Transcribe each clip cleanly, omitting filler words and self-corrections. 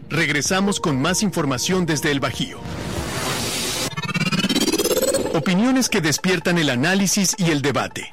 Regresamos con más información desde el Bajío. Opiniones que despiertan el análisis y el debate.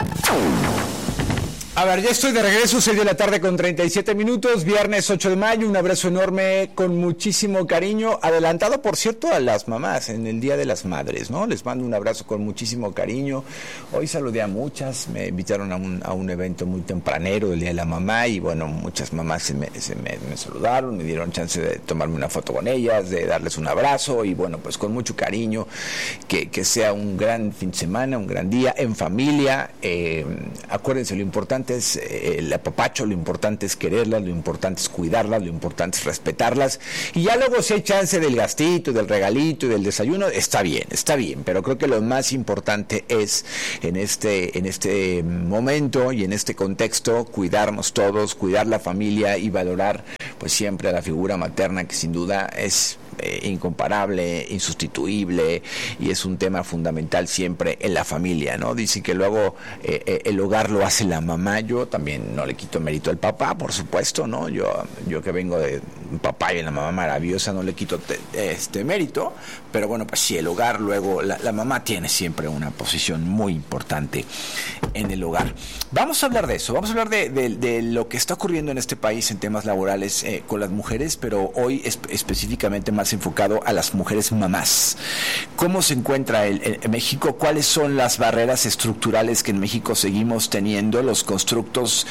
A ver, ya estoy de regreso, 6 de la tarde con 37 minutos, viernes 8 de mayo, un abrazo enorme con muchísimo cariño, adelantado por cierto a las mamás en el Día de las Madres, ¿no? Les mando un abrazo con muchísimo cariño. Hoy saludé a muchas, me invitaron a un evento muy tempranero del Día de la Mamá y bueno, muchas mamás me saludaron, me dieron chance de tomarme una foto con ellas, de darles un abrazo y bueno, pues con mucho cariño, que sea un gran fin de semana, un gran día en familia. Acuérdense, lo importante es el apapacho, lo importante es quererlas, lo importante es cuidarlas, lo importante es respetarlas, y ya luego si hay chance del gastito, del regalito y del desayuno, está bien, pero creo que lo más importante es en este momento y en este contexto cuidarnos todos, cuidar la familia y valorar pues siempre a la figura materna, que sin duda es incomparable, insustituible, y es un tema fundamental siempre en la familia, ¿no? Dicen que luego el hogar lo hace la mamá. Yo también no le quito mérito al papá, por supuesto, ¿no? Yo que vengo de un papá y una mamá maravillosa, no le quito mérito, pero bueno, pues sí, el hogar luego, la mamá tiene siempre una posición muy importante en el hogar. Vamos a hablar de eso, vamos a hablar de lo que está ocurriendo en este país en temas laborales con las mujeres, pero hoy específicamente más enfocado a las mujeres mamás. ¿Cómo se encuentra en México? ¿Cuáles son las barreras estructurales que en México seguimos teniendo, los constructos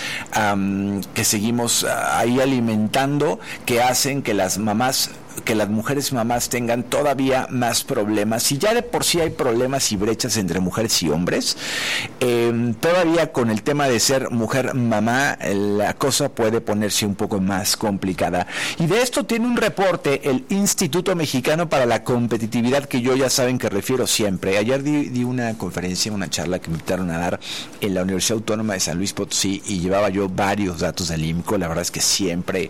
que seguimos ahí alimentando, que hacen que las mujeres mamás tengan todavía más problemas? Y ya de por sí hay problemas y brechas entre mujeres y hombres, todavía con el tema de ser mujer mamá, la cosa puede ponerse un poco más complicada. Y de esto tiene un reporte el Instituto Mexicano para la Competitividad, que yo ya saben que refiero siempre. Ayer di una conferencia, una charla que me invitaron a dar en la Universidad Autónoma de San Luis Potosí, y llevaba yo varios datos del IMCO. La verdad es que siempre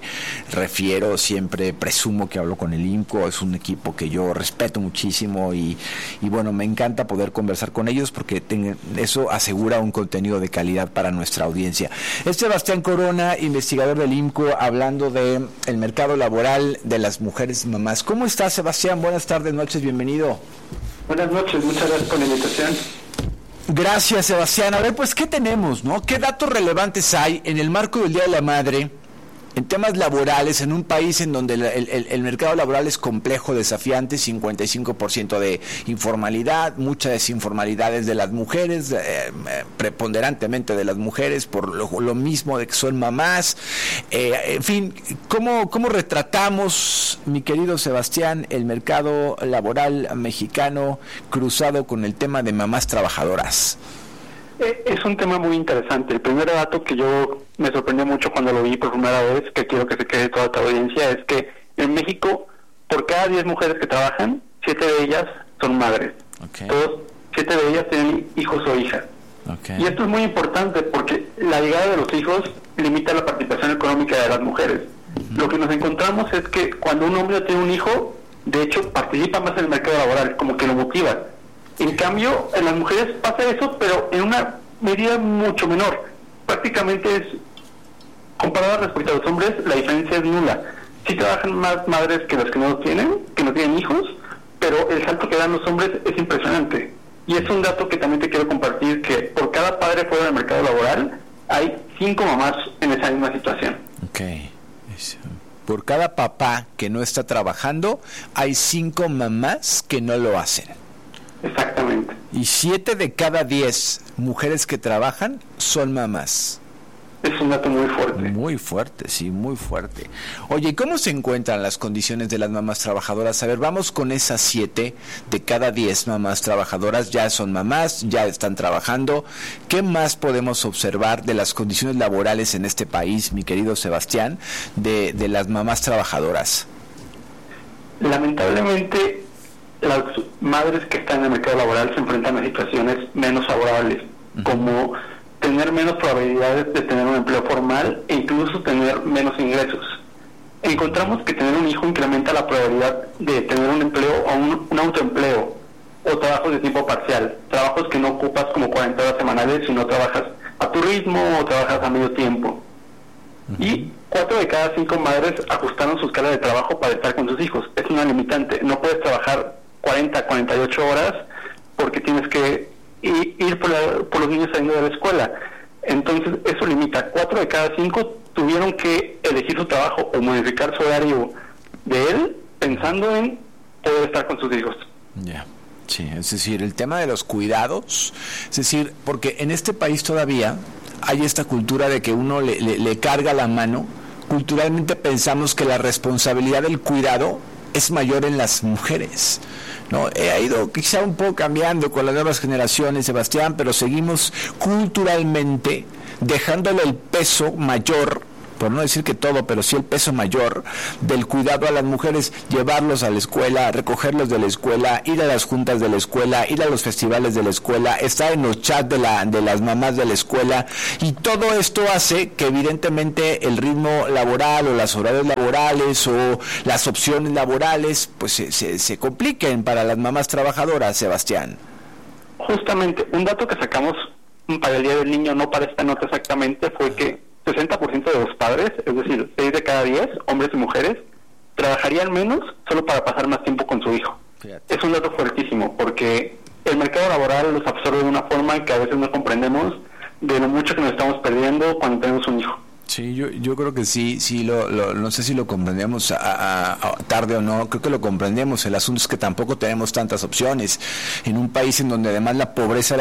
presumo que hablo con el IMCO, es un equipo que yo respeto muchísimo y bueno, me encanta poder conversar con ellos porque eso asegura un contenido de calidad para nuestra audiencia. Es Sebastián Corona, investigador del IMCO, hablando de el mercado laboral de las mujeres mamás. ¿Cómo estás, Sebastián? Buenas tardes, noches, bienvenido. Buenas noches, muchas gracias por la invitación. Gracias, Sebastián. A ver, pues, ¿qué tenemos, no? ¿Qué datos relevantes hay en el marco del Día de la Madre, en temas laborales, en un país en donde el mercado laboral es complejo, desafiante, 55% de informalidad, mucha desinformalidad es de las mujeres, preponderantemente de las mujeres, por lo mismo de que son mamás? En fin, ¿cómo retratamos, mi querido Sebastián, el mercado laboral mexicano cruzado con el tema de mamás trabajadoras? Es un tema muy interesante. El primer dato que yo me sorprendió mucho cuando lo vi por primera vez, que quiero que se quede toda tu audiencia, es que en México, por cada 10 mujeres que trabajan, 7 de ellas son madres. Okay. 7 de ellas tienen hijos o hijas. Okay. Y esto es muy importante porque la llegada de los hijos limita la participación económica de las mujeres. Uh-huh. Lo que nos encontramos es que cuando un hombre tiene un hijo, de hecho participa más en el mercado laboral, como que lo motiva. En cambio, en las mujeres pasa eso, pero en una medida mucho menor. Prácticamente es, comparado respecto a los hombres, la diferencia es nula. Sí trabajan más madres que las que no tienen hijos, pero el salto que dan los hombres es impresionante. Y es un dato que también te quiero compartir, que por cada padre fuera del mercado laboral, hay 5 mamás en esa misma situación. Okay. Por cada papá que no está trabajando, hay 5 mamás que no lo hacen. Exactamente. Y 7 de cada 10 mujeres que trabajan son mamás. Es un dato muy fuerte. Muy fuerte, sí, muy fuerte. Oye, ¿cómo se encuentran las condiciones de las mamás trabajadoras? A ver, vamos con esas 7 de cada 10 mamás trabajadoras. Ya son mamás, ya están trabajando. ¿Qué más podemos observar de las condiciones laborales en este país, mi querido Sebastián, de las mamás trabajadoras? Lamentablemente, las madres que están en el mercado laboral se enfrentan a situaciones menos favorables, como tener menos probabilidades de tener un empleo formal e incluso tener menos ingresos. Encontramos que tener un hijo incrementa la probabilidad de tener un empleo o un autoempleo o trabajos de tiempo parcial, trabajos que no ocupas como 40 horas semanales, sino trabajas a tu ritmo o trabajas a medio tiempo. Y 4 de cada 5 madres ajustaron su escala de trabajo para estar con sus hijos. Es una limitante. No puedes trabajar 40, 48 horas porque tienes que ir por los niños saliendo de la escuela. Entonces, eso limita. 4 de cada 5 tuvieron que elegir su trabajo o modificar su horario de él pensando en poder estar con sus hijos. Ya. Sí, es decir, el tema de los cuidados, es decir, porque en este país todavía hay esta cultura de que uno le carga la mano. Culturalmente pensamos que la responsabilidad del cuidado es mayor en las mujeres, ¿no? Ha ido quizá un poco cambiando con las nuevas generaciones, Sebastián, pero seguimos culturalmente dejándole el peso mayor, por no decir que todo, pero sí el peso mayor del cuidado a las mujeres, llevarlos a la escuela, recogerlos de la escuela, ir a las juntas de la escuela, ir a los festivales de la escuela, estar en los chats de las mamás de la escuela, y todo esto hace que evidentemente el ritmo laboral o las horarios laborales o las opciones laborales pues se compliquen para las mamás trabajadoras, Sebastián. Justamente, un dato que sacamos para el Día del Niño, no para esta nota exactamente, fue que 60% de los padres, es decir, 6 de cada 10, hombres y mujeres, trabajarían menos solo para pasar más tiempo con su hijo. Fíjate. Es un dato fuertísimo, porque el mercado laboral los absorbe de una forma que a veces no comprendemos de lo mucho que nos estamos perdiendo cuando tenemos un hijo. Sí, yo creo que sí, no sé si lo comprendemos tarde o no, creo que lo comprendemos. El asunto es que tampoco tenemos tantas opciones en un país en donde además la pobreza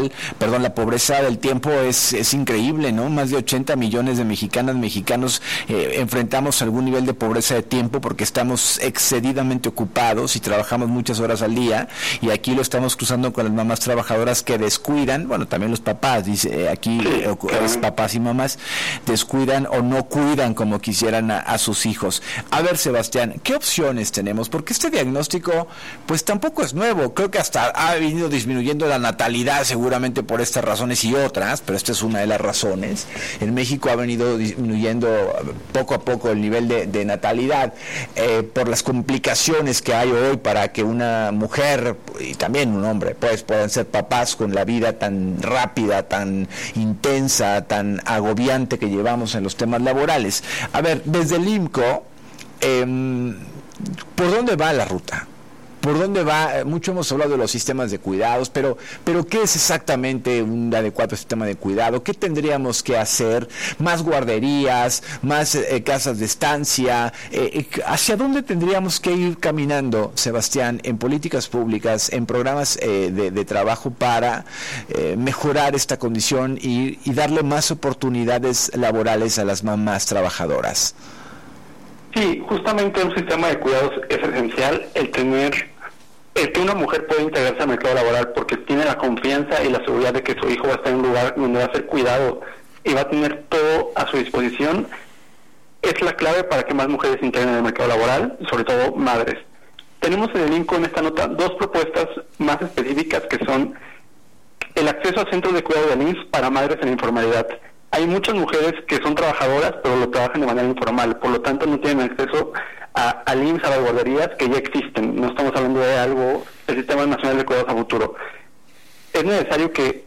del tiempo es increíble, ¿no? Más de 80 millones de mexicanos enfrentamos algún nivel de pobreza de tiempo porque estamos excedidamente ocupados y trabajamos muchas horas al día, y aquí lo estamos cruzando con las mamás trabajadoras que descuidan, bueno, también los papás, dice aquí, es papás y mamás, descuidan o no cuidan como quisieran a sus hijos. A ver, Sebastián, ¿qué opciones tenemos? Porque este diagnóstico pues tampoco es nuevo, creo que hasta ha venido disminuyendo la natalidad seguramente por estas razones y otras, pero esta es una de las razones. En México ha venido disminuyendo poco a poco el nivel de natalidad por las complicaciones que hay hoy para que una mujer y también un hombre pues puedan ser papás con la vida tan rápida, tan intensa, tan agobiante que llevamos en los temas laborales. A ver, desde el IMCO, ¿por dónde va la ruta? ¿Por dónde va? Mucho hemos hablado de los sistemas de cuidados, pero ¿qué es exactamente un adecuado sistema de cuidado? ¿Qué tendríamos que hacer? ¿Más guarderías? ¿Más casas de estancia? ¿Hacia dónde tendríamos que ir caminando, Sebastián, en políticas públicas, en programas de trabajo para mejorar esta condición y darle más oportunidades laborales a las mamás trabajadoras? Sí, justamente un sistema de cuidados es esencial, el que una mujer pueda integrarse al mercado laboral porque tiene la confianza y la seguridad de que su hijo va a estar en un lugar donde va a ser cuidado y va a tener todo a su disposición, es la clave para que más mujeres se integren en el mercado laboral, sobre todo madres. Tenemos en el INCO en esta nota 2 propuestas más específicas que son el acceso a centros de cuidado del IMSS para madres en la informalidad. Hay muchas mujeres que son trabajadoras, pero lo trabajan de manera informal, por lo tanto no tienen acceso al IMSS, a las guarderías que ya existen. No estamos hablando de algo del Sistema Nacional de Cuidados a Futuro. Es necesario que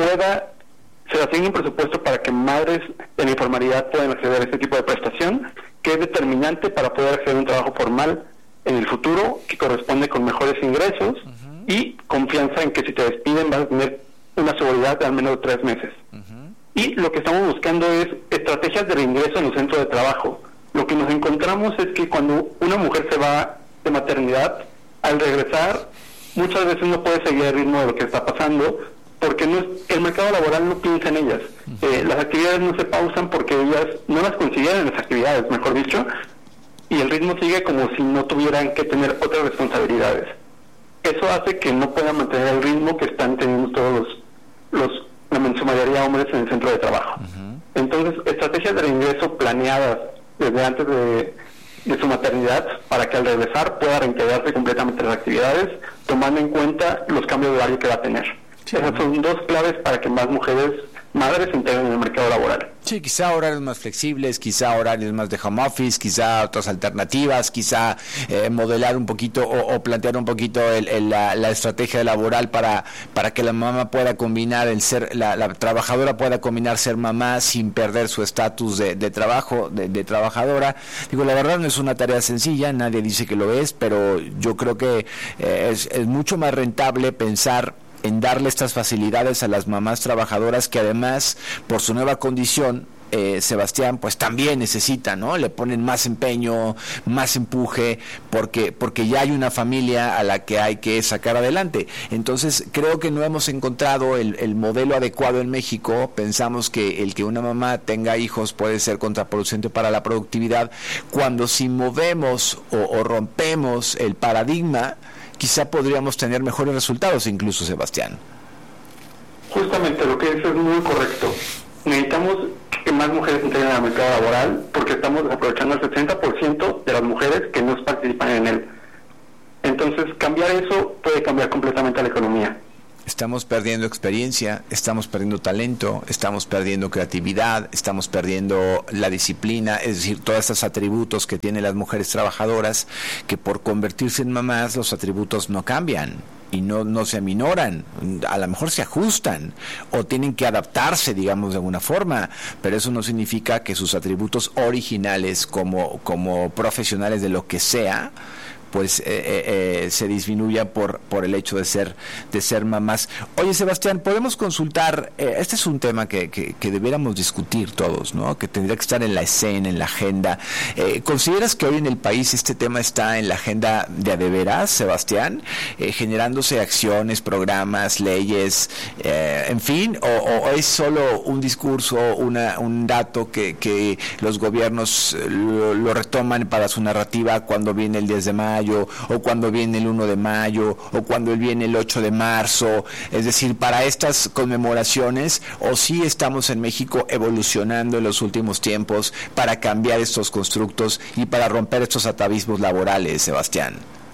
se asigne un presupuesto para que madres en la informalidad puedan acceder a este tipo de prestación, que es determinante para poder acceder a un trabajo formal en el futuro, que corresponde con mejores ingresos y confianza en que si te despiden vas a tener una seguridad de al menos 3 meses. Y lo que estamos buscando es estrategias de reingreso en los centros de trabajo. Lo que nos encontramos es que cuando una mujer se va de maternidad, al regresar, muchas veces no puede seguir el ritmo de lo que está pasando, porque el mercado laboral no piensa en ellas. Las actividades no se pausan porque ellas no las consideran las actividades, mejor dicho, y el ritmo sigue como si no tuvieran que tener otras responsabilidades. Eso hace que no puedan mantener el ritmo que están teniendo todos en su mayoría hombres en el centro de trabajo. Entonces, estrategias de reingreso planeadas desde antes de su maternidad para que al regresar pueda reintegrarse completamente en las actividades, tomando en cuenta los cambios de horario que va a tener. Esas son 2 claves para que más mujeres madres se integren en el mercado laboral. Sí, quizá horarios más flexibles, quizá horarios más de home office, quizá otras alternativas, quizá modelar un poquito o plantear un poquito la estrategia laboral para que la mamá pueda combinar la trabajadora pueda combinar ser mamá sin perder su estatus de trabajo, de trabajadora. Digo, la verdad no es una tarea sencilla, nadie dice que lo es, pero yo creo que es mucho más rentable pensar en darle estas facilidades a las mamás trabajadoras que además por su nueva condición Sebastián, pues también necesitan, ¿no? Le ponen más empeño, más empuje, porque ya hay una familia a la que hay que sacar adelante. Entonces, creo que no hemos encontrado el modelo adecuado en México. Pensamos que el que una mamá tenga hijos puede ser contraproducente para la productividad, cuando si movemos o rompemos el paradigma, quizá podríamos tener mejores resultados incluso, Sebastián. Justamente lo que dices es muy correcto. Necesitamos que más mujeres integren al mercado laboral porque estamos aprovechando el 60% de las mujeres que no participan en él. Entonces, cambiar eso puede cambiar completamente la economía. Estamos perdiendo experiencia, estamos perdiendo talento, estamos perdiendo creatividad, estamos perdiendo la disciplina, es decir, todos estos atributos que tienen las mujeres trabajadoras, que por convertirse en mamás los atributos no cambian y no se aminoran, a lo mejor se ajustan o tienen que adaptarse, digamos, de alguna forma, pero eso no significa que sus atributos originales como profesionales de lo que sea, pues se disminuya por el hecho de ser mamás. Oye, Sebastián, podemos consultar, este es un tema que debiéramos discutir todos, ¿no? Que tendría que estar en la escena, en la agenda. ¿Consideras que hoy en el país este tema está en la agenda de a de veras, Sebastián? Generándose acciones, programas, leyes, en fin, o es solo un discurso, un dato que los gobiernos lo retoman para su narrativa cuando viene el 10 de mayo, o cuando viene el 1 de mayo, o cuando viene el 8 de marzo, es decir, para estas conmemoraciones, o sí estamos en México evolucionando en los últimos tiempos para cambiar estos constructos y para romper estos atavismos laborales, Sebastián?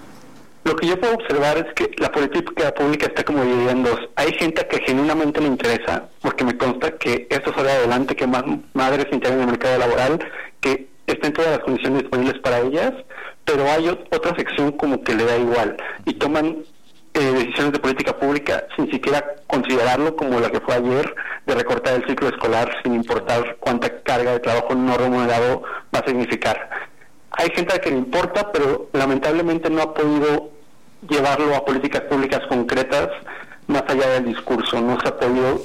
Lo que yo puedo observar es que la política pública está como dividida en dos. Hay gente que genuinamente le interesa, porque me consta que esto sale adelante, que más madres se integren en el mercado laboral, que estén todas las condiciones disponibles para ellas, pero hay otra sección como que le da igual y toman decisiones de política pública sin siquiera considerarlo, como la que fue ayer de recortar el ciclo escolar sin importar cuánta carga de trabajo no remunerado va a significar. Hay gente a la que le importa, pero lamentablemente no ha podido llevarlo a políticas públicas concretas más allá del discurso. No se ha podido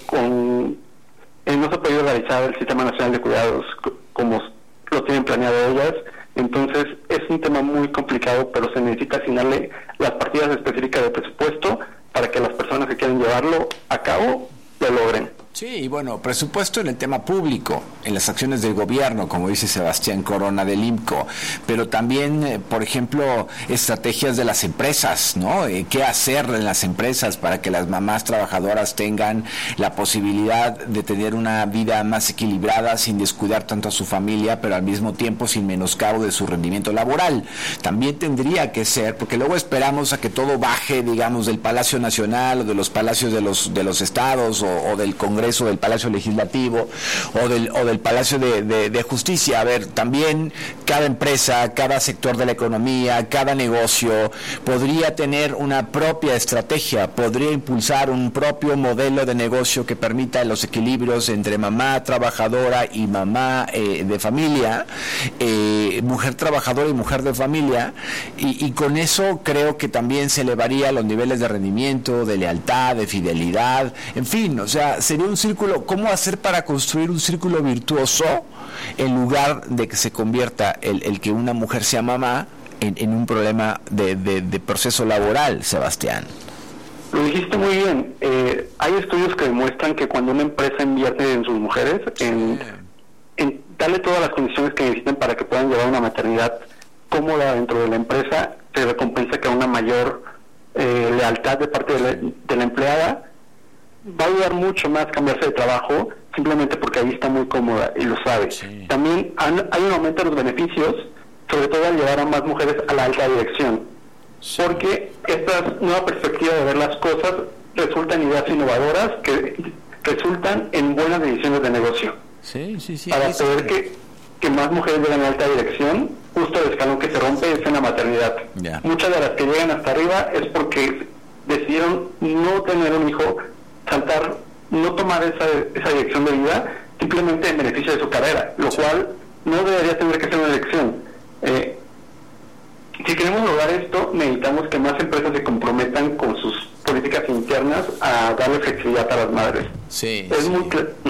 realizar el Sistema Nacional de Cuidados como lo tienen planeado ellas. Entonces es un tema muy complicado, pero se necesita asignarle las partidas específicas de presupuesto para que las personas que quieran llevarlo a cabo lo logren. Sí, y bueno, presupuesto en el tema público, en las acciones del gobierno, como dice Sebastián Corona del IMCO, pero también, por ejemplo, estrategias de las empresas, ¿no? ¿Qué hacer en las empresas para que las mamás trabajadoras tengan la posibilidad de tener una vida más equilibrada sin descuidar tanto a su familia, pero al mismo tiempo sin menoscabo de su rendimiento laboral? También tendría que ser, porque luego esperamos a que todo baje, digamos, del Palacio Nacional o de los palacios de los estados o del Congreso, del Palacio Legislativo o del Palacio de Justicia. A ver, también cada empresa, cada sector de la economía, cada negocio podría tener una propia estrategia, podría impulsar un propio modelo de negocio que permita los equilibrios entre mamá trabajadora y mamá de familia, mujer trabajadora y mujer de familia, y con eso creo que también se elevaría los niveles de rendimiento, de lealtad, de fidelidad, en fin, o sea, sería un círculo. ¿Cómo hacer para construir un círculo virtuoso en lugar de que se convierta el que una mujer sea mamá en un problema de proceso laboral, Sebastián? Lo dijiste muy bien. Hay estudios que demuestran que cuando una empresa invierte en sus mujeres, en darle todas las condiciones que necesitan para que puedan llevar una maternidad cómoda dentro de la empresa, se recompensa con una mayor lealtad de parte de la empleada. Va a ayudar mucho más cambiarse de trabajo simplemente porque ahí está muy cómoda y lo sabe. Sí. También hay un aumento de los beneficios, sobre todo al llevar a más mujeres a la alta dirección, sí, porque esta nueva perspectiva de ver las cosas resultan ideas innovadoras que resultan en buenas decisiones de negocio. Sí. Para poder que más mujeres lleguen a alta dirección, justo el escalón que se rompe es en la maternidad. Yeah. Muchas de las que llegan hasta arriba es porque decidieron no tener un hijo, saltar, no tomar esa dirección de vida, simplemente en beneficio de su carrera, lo cual no debería tener que ser una elección. Si queremos lograr esto, necesitamos que más empresas se comprometan con sus políticas internas a darle flexibilidad a las madres. Sí. Muy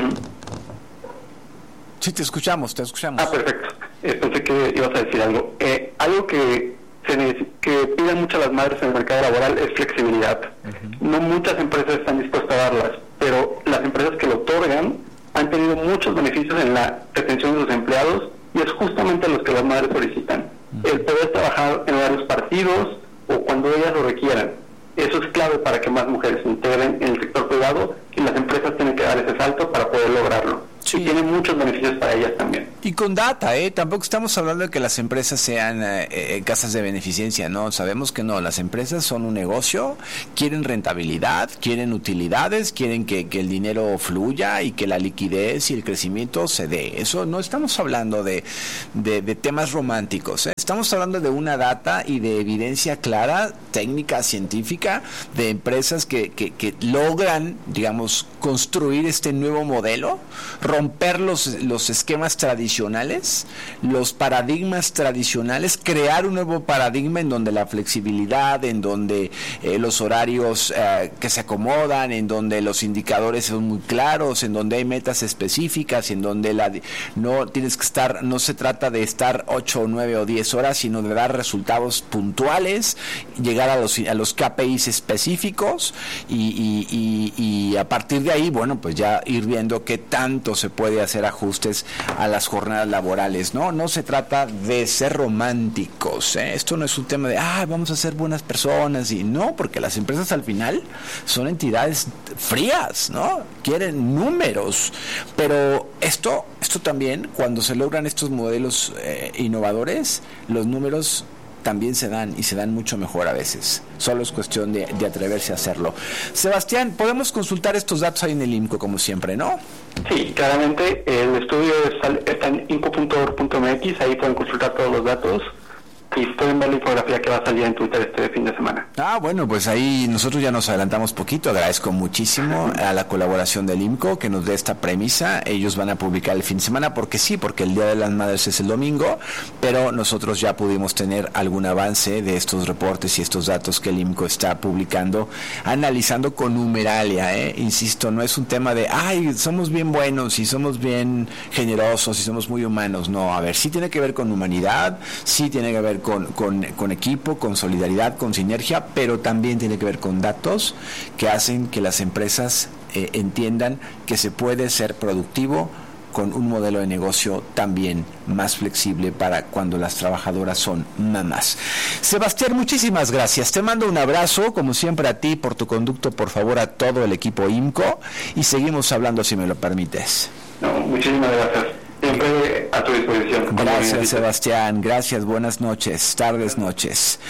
Sí, te escuchamos. Perfecto. Pensé que ibas a decir algo. Algo que piden mucho las madres en el mercado laboral es flexibilidad. No muchas empresas están dispuestas a darlas, pero las empresas que lo otorgan han tenido muchos beneficios en la retención de sus empleados y es justamente los que las madres solicitan. El poder trabajar en horarios partidos o cuando ellas lo requieran. Eso es clave para que más mujeres se integren en el sector privado y las empresas tienen que dar ese salto para poder lograrlo. Sí. Y tiene muchos beneficios para ellas también. Y con data, tampoco estamos hablando de que las empresas sean casas de beneficencia, ¿no? Sabemos que no, las empresas son un negocio, quieren rentabilidad, quieren utilidades, quieren que el dinero fluya y que la liquidez y el crecimiento se dé. Eso no estamos hablando de temas románticos, Estamos hablando de una data y de evidencia clara, técnica, científica, de empresas que logran, digamos, construir este nuevo modelo, romper los esquemas tradicionales, los paradigmas tradicionales, crear un nuevo paradigma en donde la flexibilidad, en donde los horarios que se acomodan, en donde los indicadores son muy claros, en donde hay metas específicas, en donde no se trata de estar 8 o 9 o 10 horas, sino de dar resultados puntuales, llegar a los KPIs específicos y a partir de ahí, bueno, pues ya ir viendo qué tanto se puede hacer ajustes a las jornadas laborales, ¿no? No se trata de ser románticos, Esto no es un tema de, vamos a ser buenas personas, y no, porque las empresas al final son entidades frías, ¿no? Quieren números, pero esto también, cuando se logran estos modelos innovadores, los números también se dan y se dan mucho mejor a veces. Solo es cuestión de atreverse a hacerlo. Sebastián, podemos consultar estos datos ahí en el IMCO como siempre, ¿no? Sí, claramente el estudio está en imco.org.mx, ahí pueden consultar todos los datos y pueden ver la infografía que va a salir en Twitter este fin de semana. Bueno, pues ahí nosotros ya nos adelantamos poquito. Agradezco muchísimo a la colaboración del IMCO que nos dé esta premisa. Ellos van a publicar el fin de semana porque el Día de las Madres es el domingo, pero nosotros ya pudimos tener algún avance de estos reportes y estos datos que el IMCO está publicando, analizando con numeralia, Insisto, no es un tema de, somos bien buenos y somos bien generosos y somos muy humanos. No, a ver, sí tiene que ver con humanidad, sí tiene que ver con equipo, con solidaridad, con sinergia, pero también tiene que ver con datos que hacen que las empresas entiendan que se puede ser productivo con un modelo de negocio también más flexible para cuando las trabajadoras son mamás. Sebastián, muchísimas gracias. Te mando un abrazo, como siempre a ti, por tu conducto, por favor, a todo el equipo IMCO, y seguimos hablando si me lo permites. No, muchísimas gracias. Siempre a tu disposición. Gracias, Sebastián. Gracias. Buenas noches, tardes, noches.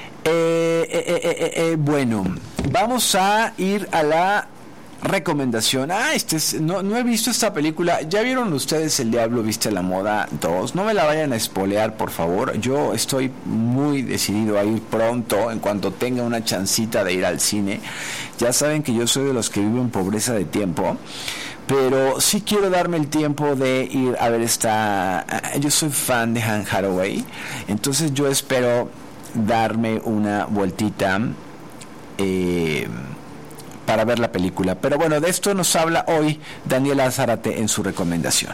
Bueno, vamos a ir a la recomendación. No he visto esta película. ¿Ya vieron ustedes El Diablo Viste a la Moda 2? No me la vayan a spoilear, por favor. Yo estoy muy decidido a ir pronto, en cuanto tenga una chancita de ir al cine. Ya saben que yo soy de los que viven en pobreza de tiempo, pero sí quiero darme el tiempo de ir a ver yo soy fan de Anne Hathaway, entonces yo espero darme una vueltita para ver la película. Pero bueno, de esto nos habla hoy Daniela Zárate en su recomendación.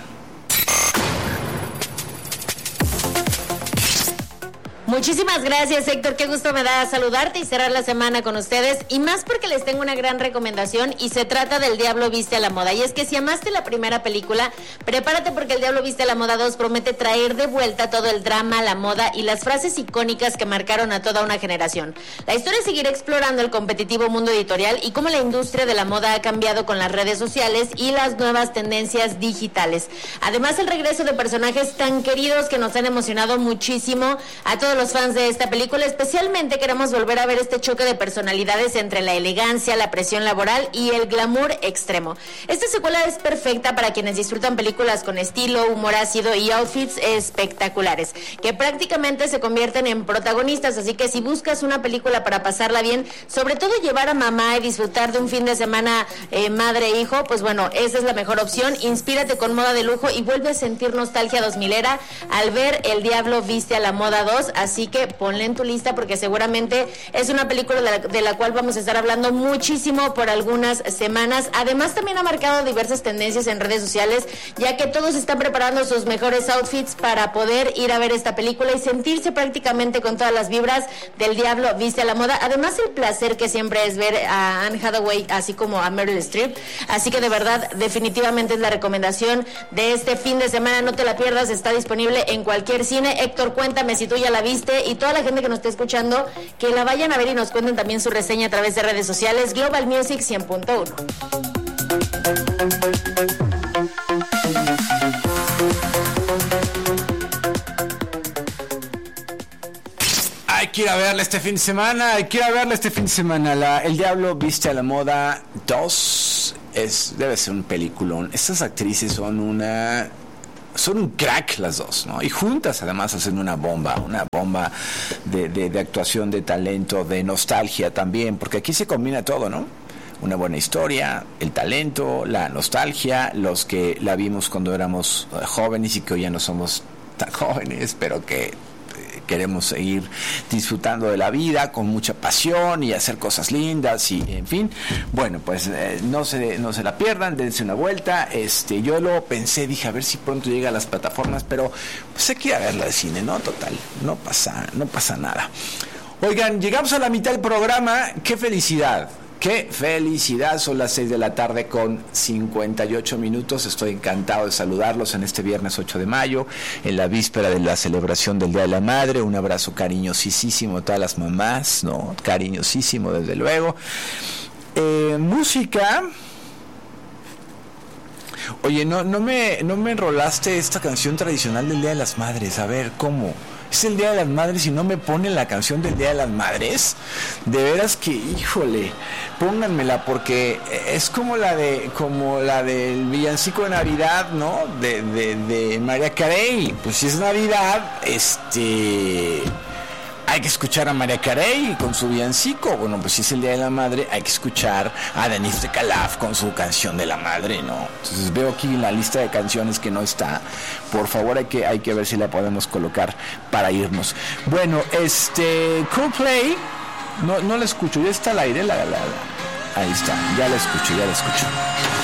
Muchísimas gracias, Héctor, qué gusto me da saludarte y cerrar la semana con ustedes, y más porque les tengo una gran recomendación y se trata del Diablo Viste a la Moda. Y es que si amaste la primera película, prepárate porque el Diablo Viste a la Moda 2 promete traer de vuelta todo el drama, la moda y las frases icónicas que marcaron a toda una generación. La historia seguirá explorando el competitivo mundo editorial y cómo la industria de la moda ha cambiado con las redes sociales y las nuevas tendencias digitales. Además, el regreso de personajes tan queridos que nos han emocionado muchísimo a todos todos los fans de esta película. Especialmente queremos volver a ver este choque de personalidades entre la elegancia, la presión laboral y el glamour extremo. Esta secuela es perfecta para quienes disfrutan películas con estilo, humor ácido y outfits espectaculares, que prácticamente se convierten en protagonistas. Así que si buscas una película para pasarla bien, sobre todo llevar a mamá y disfrutar de un fin de semana madre-hijo, pues bueno, esa es la mejor opción. Inspírate con moda de lujo y vuelve a sentir nostalgia 2000era al ver El Diablo Viste a la Moda 2, así que ponle en tu lista porque seguramente es una película de la cual vamos a estar hablando muchísimo por algunas semanas. Además también ha marcado diversas tendencias en redes sociales, ya que todos están preparando sus mejores outfits para poder ir a ver esta película y sentirse prácticamente con todas las vibras del Diablo Viste a la Moda. Además el placer que siempre es ver a Anne Hathaway así como a Meryl Streep, así que de verdad definitivamente es la recomendación de este fin de semana, no te la pierdas, está disponible en cualquier cine. Héctor, cuéntame si tú ya la viste, y toda la gente que nos esté escuchando, que la vayan a ver y nos cuenten también su reseña a través de redes sociales. Global Music 100.1. Hay que ir a verla este fin de semana, El Diablo Viste a la Moda 2. Debe ser un peliculón. Estas actrices son un crack las dos, ¿no? Y juntas además hacen una bomba de actuación, de talento, de nostalgia también, porque aquí se combina todo, ¿no? Una buena historia, el talento, la nostalgia, los que la vimos cuando éramos jóvenes y que hoy ya no somos tan jóvenes, pero que queremos seguir disfrutando de la vida con mucha pasión y hacer cosas lindas y en fin. Bueno, pues no se la pierdan, dense una vuelta. Yo lo pensé, dije a ver si pronto llega a las plataformas, pero pues hay que ir a verla de cine, ¿no? Total, no pasa nada. Oigan, llegamos a la mitad del programa. ¡Qué felicidad! ¡Qué felicidad! Son las 6 de la tarde con 58 minutos. Estoy encantado de saludarlos en este viernes 8 de mayo, en la víspera de la celebración del Día de la Madre. Un abrazo cariñosísimo a todas las mamás, ¿no? Cariñosísimo, desde luego. Música. Oye, no me enrolaste esta canción tradicional del Día de las Madres. A ver, ¿cómo? Es el Día de las Madres y no me ponen la canción del Día de las Madres. De veras que, híjole, pónganmela porque es como la del villancico de Navidad, ¿no? De Mariah Carey. Pues si es Navidad, hay que escuchar a Mariah Carey con su villancico. Bueno, pues si es el Día de la Madre, hay que escuchar a Denise de Calaf con su canción de la madre, ¿no? Entonces veo aquí en la lista de canciones que no está. Por favor, hay que ver si la podemos colocar para irnos. Bueno, Coldplay, no la escucho, ya está al aire, ahí está, ya la escucho.